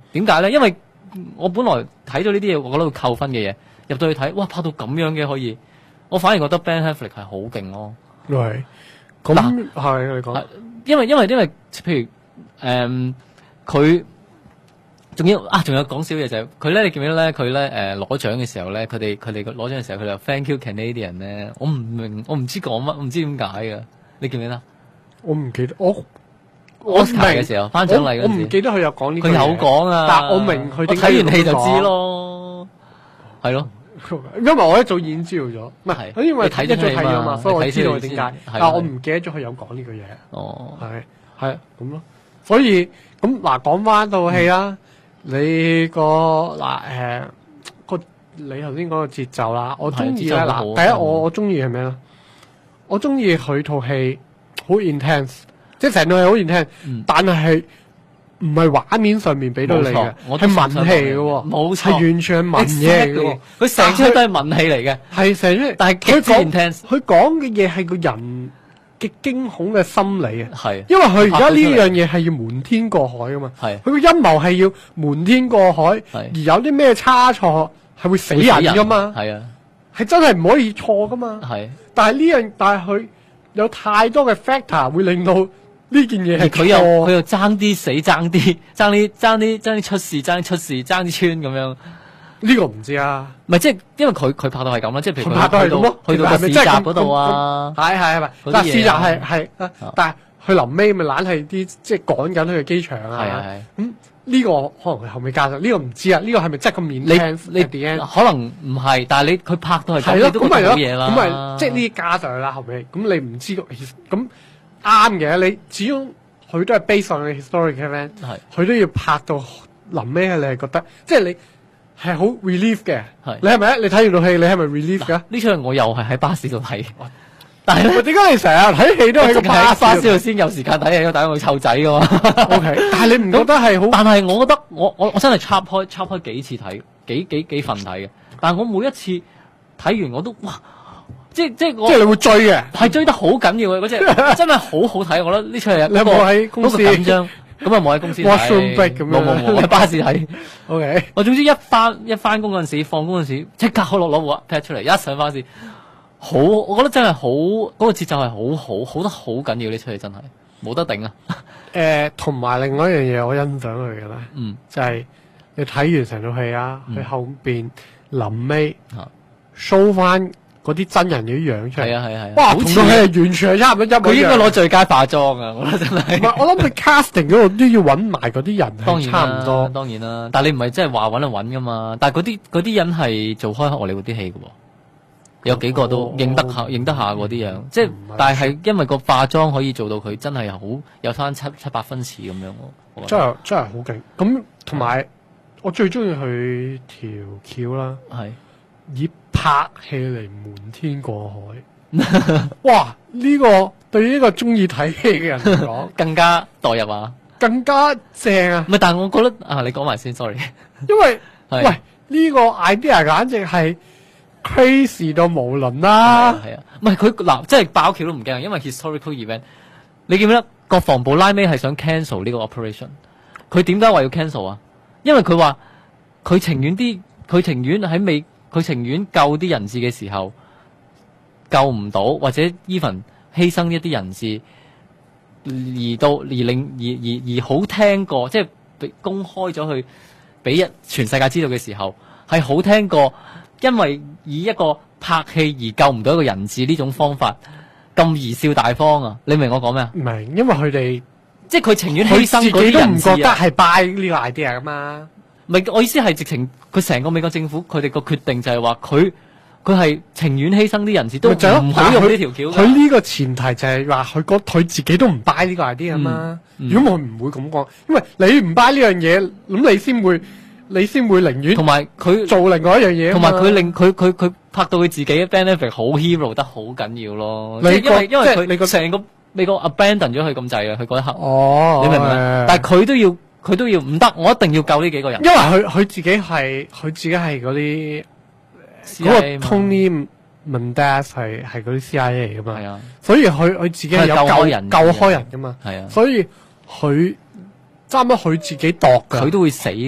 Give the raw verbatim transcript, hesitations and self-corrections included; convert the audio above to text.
點解咧？因為我本來睇到呢啲嘢，我覺得會扣分嘅嘢，入到去睇，哇，拍到咁樣嘅可以，我反而覺得 Ben Affleck 係好勁咯。 係，咁係你講， 因為因為因為譬如誒佢。仲要啊！仲有講少嘢就係佢咧，你記唔記得咧？佢咧誒攞獎嘅時候咧，佢哋佢哋攞獎嘅時候，佢哋話 Thank you Canadian 咧，我唔明，我唔知講乜，我唔知點解㗎。你記唔記得？ 我唔記得，我我明嘅時候頒獎禮嗰陣時， 我唔記得佢有講呢。 佢有講啊， 但我明佢。 我睇完戲就知咯，係咯。 因為我一早已經知道咗，唔係，因為睇一早睇咗嘛，所以我知道佢點解。但係我唔記得咗佢有講呢個嘢。 哦， 係係咁咯。所以咁嗱，講翻套戲啦。你個嗱誒個你頭先講個節奏啦，我中意咧嗱，第一我我中意係咩咧？我中意佢套戲好 intense， 即係成套戲好 intense，嗯、但係係唔係畫面上面俾到你嘅，係文戲嘅喎，冇錯，係完全係文嘢嘅喎， 佢成出都係文戲嚟嘅，係成出，但係佢講佢講嘅嘢係個人嘅驚恐嘅心理啊， 係， 因為佢而家呢樣嘢係要瞞天過海噶嘛，係，佢個陰謀係要瞞天過海，而有啲咩差錯係會死人噶嘛，係啊，係真係唔可以錯噶嘛，係，但係呢樣，但係佢有太多嘅 factor 會令到呢件嘢係佢又佢又爭啲死，爭啲爭啲爭啲爭啲出事，爭啲出事，爭啲穿咁樣。 呢個唔知啊， 唔係即係因為佢佢拍到係咁啦，即係譬如佢拍到係咁咯， 去到個市集嗰度啊， 係係係咪？但市集係係，但係佢臨尾咪懶係啲即係趕緊去個機場啊，係係咁呢個可能佢後尾加上呢個唔知啊，呢個係咪真係咁面？ 你你可能唔係，但係你佢拍到係咁，你都覺得好嘢啦。 咁咪即係呢啲加上去啦，後尾咁你唔知個咁啱嘅，你始終佢都係 based on 嘅 historical event，係佢都要拍到臨尾係你係覺得即係你。係好 relief 嘅，你係咪？你睇完套戲，你係咪 relief 噶？ 呢出我又係喺巴士度睇，但係點解你成日睇戲都喺個巴士度先有時間睇戲？因為大家會湊仔噶嘛。 O K， 但係你唔覺得係好？ 但係我覺得我我我真係插開插開幾次睇，幾幾幾份睇嘅。但係我每一次睇完我都哇，即係即係即係你會追嘅， 係追得好緊要嘅嗰隻，真係好好睇。我覺得呢出係你有冇喺公司緊張？咁啊冇喺公司睇，冇冇冇喺巴士睇。 O K， 我總之一翻一翻工嗰陣時，放工嗰陣時，即刻攞攞部劈出嚟，一上巴士，好，我覺得真係好，嗰、那個節奏係好好，好得好緊要呢出戲真係冇得頂啊！ 誒、呃，同埋另外一樣嘢我欣賞佢嘅咧，嗯，就係你睇完成套戲啊，佢、嗯、後邊臨尾 show 翻。嗰啲真人嘅樣出嚟，係啊係啊係啊！哇，同套戲係完全係差唔多一模一樣。佢應該攞最佳化妝啊！我覺得真係。唔係，我諗佢 casting 嗰度都要揾埋嗰啲人，當然差唔多。 當然啦，但係你唔係真係話揾就揾噶嘛？但係嗰啲嗰啲人係做開荷里活啲戲嘅喎，有幾個都認得下認得下嗰啲樣。即係，但係因為個化妝可以做到佢真係好有翻七七八分似咁樣咯。 真係真係好勁！咁同埋我最中意佢條橋啦，係。以拍戲嚟瞞天過海，哇！呢、這個對於呢個中意睇戲嘅人嚟講， 更加代入啊， 更加正啊！ 唔係，但係我覺得啊，你講埋先 ，sorry， 因為喂呢、這個 idea 簡直係 crazy 到無倫啦， 係啊，唔係佢嗱，即係爆橋都唔驚，因為 historical event， 你記唔記得國防部拉尾係想 cancel 呢個 operation？ 佢點解話要 cancel 啊？因為佢話佢情願啲，佢情願喺未。佢情願救啲人質嘅時候救唔到，或者 even 犧牲一啲人質，而到而令而而而好聽過，即係俾公開咗去俾一全世界知道嘅時候，係好聽過，因為以一個拍戲而救唔到一個人質呢種方法咁貽笑大方啊！你明我講咩啊？ 唔係，因為佢哋即係佢情願犧牲嗰啲人質啊，佢自己都唔覺得係 buy 呢個 idea 噶嘛。 唔係，我意思係直情佢成個美國政府佢哋個決定就係話佢佢係情願犧牲啲人質都唔好用呢條橋。 佢呢個前提就係話佢覺得佢自己都唔 buy 呢個 idea 啊嘛。如果我唔會咁講，因為你唔 buy 呢樣嘢，咁你先會你先會寧願同埋佢做另外一樣嘢。 同埋佢令佢佢佢拍到佢自己 Ben Affleck 好 hero 得好緊要咯。你因為因為佢你個成個美國 abandon 咗佢咁滯啊，佢嗰一刻。 哦， 你明唔明？但係佢都要。佢都要唔得，我一定要救呢幾個人。 因為佢佢自己係佢自己係嗰啲嗰個 Tony Mendez 係係嗰啲 C I A 嚟噶嘛，係啊，所以佢佢自己係有救開人救開人噶嘛，係啊，所以佢差唔多佢自己度㗎， 佢都會死。